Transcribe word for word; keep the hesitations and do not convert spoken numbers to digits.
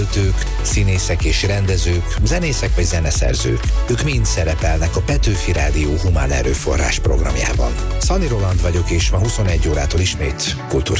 Költők, színészek és rendezők, zenészek vagy zeneszerzők. Ők mind szerepelnek a Petőfi Rádió Humán Erőforrás programjában. Szani Roland vagyok, és ma huszonegy órától ismét Kultúrfilm.